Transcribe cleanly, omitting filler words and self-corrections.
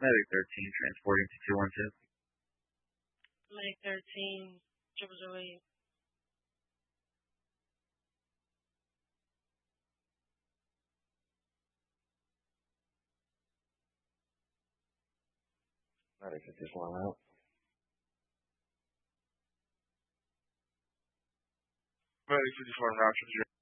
Medic 13, transporting to 212. Medic 13, 0008. Medic 51 out. Medic 54 route to 0.